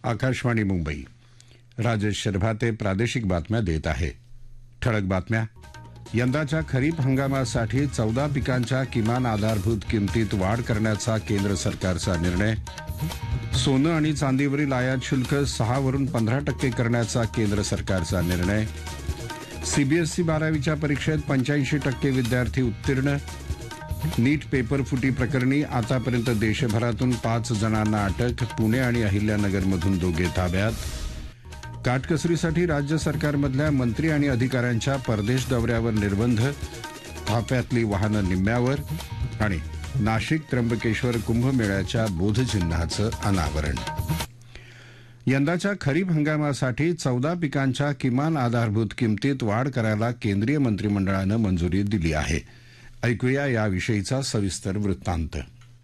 आकाशवाणी मुंबई. राजेश शर्भाते प्रादेशिक बातम्या देत आहे. ठळक बातम्या. यंदाच्या खरीप हंगामासाठी 14 पिकांच्या किमान आधारभूत किमतीत वाढ करण्याचा केंद्र सरकारचा निर्णय. सोनं आणि चांदीवरील आयात शुल्क 6 वरून 15% करण्याचा केंद्र सरकारचा निर्णय. सीबीएसई 12वीच्या परीक्षेत 85% विद्यार्थी उत्तीर्ण. नीट पेपर फुटी प्रकरणी आतापर्यंत देशभरातून 5 जणांना अटक. पुणे आणि अहिल्यानगरमधून दोघे ताब्यात. काटकसरीसाठी राज्य सरकारमधल्या मंत्री आणि अधिकाऱ्यांच्या परदेश दौऱ्यावर निर्बंध. ताफ्यातली वाहनं निम्म्यावर. आणि नाशिक त्र्यंबकेश्वर कुंभमेळ्याच्या बोधचिन्हाचं अनावरण. यंदाच्या खरीप हंगामासाठी 14 पिकांच्या किमान आधारभूत किमतीत वाढ करायला केंद्रीय मंत्रिमंडळानं मंजुरी दिली आहे. ऐकूया याविषयीचा सविस्तर वृत्तांत.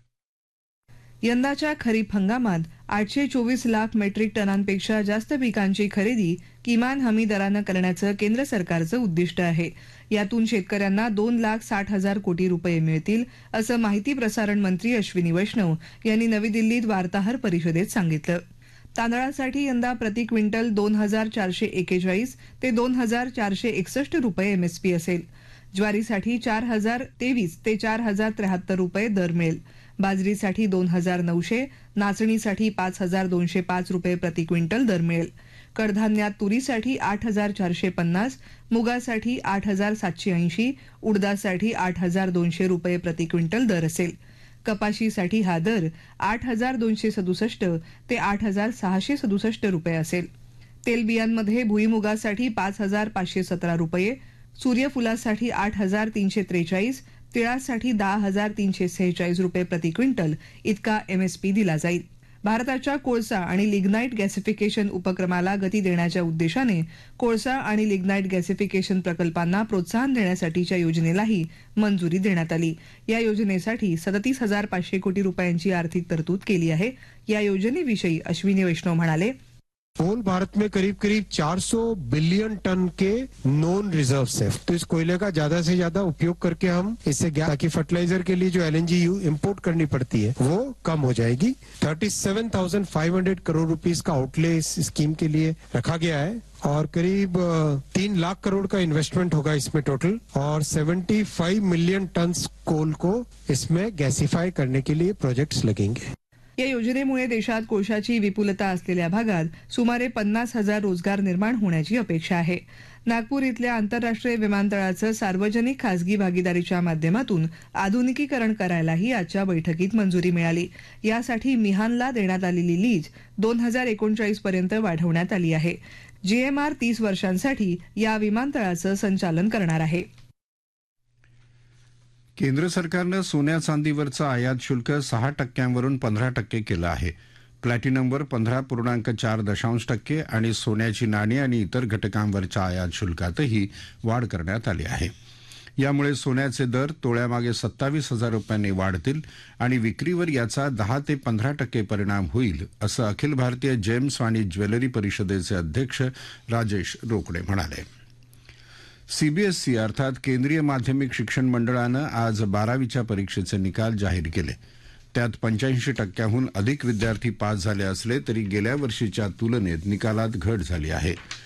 यंदाच्या खरीप हंगामात 824 लाख मेट्रिक टनांपेक्षा जास्त पिकांची खरेदी किमान हमी दरानं करण्याचं केंद्र सरकारचं उद्दिष्ट आहे. यातून शेतकऱ्यांना 2,60,000 कोटी रुपये मिळतील, असं माहिती प्रसारण मंत्री अश्विनी वैष्णव यांनी नवी दिल्लीत वार्ताहर परिषदेत सांगितलं. तांदळासाठी यंदा प्रति क्विंटल 2,441 ते 2,461 रुपये एमएसपी असेल. ज्वारीसाठी 4,023 ते 4,073 रुपये दर मिळेल. बाजरीसाठी 2,900, नाचणीसाठी 5,205 रुपये प्रति क्विंटल दर मिळेल. कडधान्यात तुरीसाठी 8,450, मुगासाठी 8,780, उडदासाठी 8,200 रुपये प्रति क्विंटल दर असेल. कपाशीसाठी हा दर 8,267 ते 8,667 रुपये असेल. तेलबियांमध्ये भुईमुगासाठी 5,517 रुपये, सूर्यफुलासाठी 8,343, तिळासाठी 10,346 रुपये प्रति क्विंटल इतका एमएसपी दिला जाईल. भारताच्या कोळसा आणि लिग्नाईट गॅसिफिकेशन उपक्रमाला गती देण्याच्या उद्देशाने कोळसा आणि लिग्नाईट गॅसिफिकेशन प्रकल्पांना प्रोत्साहन देण्यासाठीच्या योजनेलाही मंजुरी देण्यात आली. या योजनेसाठी 37,500 कोटी रुपयांची आर्थिक तरतूद केली आहे. या योजनेविषयी अश्विनी वैष्णव म्हणाले, होल भारत में करीब करीब 400 बिलियन टन के नॉन रिजर्व्स है. तो इस कोयले का ज्यादा से ज्यादा उपयोग करके हम इससे ताकि फर्टिलाइजर के लिए जो एलएनजी इंपोर्ट करनी पड़ती है वो कम हो जाएगी. 37,500 करोड़ रुपीस का आउटले इस स्कीम के लिए रखा गया है और करीब 3 लाख करोड़ का इन्वेस्टमेंट होगा इसमें टोटल और 75 मिलियन टन कोल को इसमें गैसिफाई करने के लिए प्रोजेक्ट्स लगेंगे. या योजनेमुळे देशात कोळशाची विपुलता असलेल्या भागात सुमारे 50,000 रोजगार निर्माण होण्याची अपेक्षा आहे. नागपूर इथल्या आंतरराष्ट्रीय विमानतळाचं सार्वजनिक खासगी भागीदारीच्या माध्यमातून आधुनिकीकरण करायलाही आजच्या बैठकीत मंजुरी मिळाली. यासाठी मिहानला देण्यात आलेली लीज 2039 पर्यंत वाढवण्यात आली आहे. जीएमआर 30 वर्षांसाठी या विमानतळाचं संचालन करणार आहे. केंद्र सरकारनं सोन्या चांदीवरचं आयात शुल्क 6% 15% केलं आहे. प्लॅटिनमवर 15.4% आणि सोन्याची नाणी आणि इतर घटकांवरच्या आयात शुल्कातही वाढ करण्यात आली आहे. यामुळे सोन्याचे दर तोळ्यामागे 27,000 रुपयांनी वाढतील आणि विक्रीवर याचा 10 ते 15% परिणाम होईल, असं अखिल भारतीय जेम्स आणि ज्वेलरी परिषदेचे अध्यक्ष राजेश रोकडे म्हणाले. सीबीएसई अर्थात केंद्रीय माध्यमिक शिक्षण मंडळानं आज 12वीच्या परीक्षेचे निकाल जाहीर केले. त्यात 85%हून अधिक विद्यार्थी पास झाले असले तरी गेल्या वर्षीच्या तुलनेत निकालात घट झाली आहे.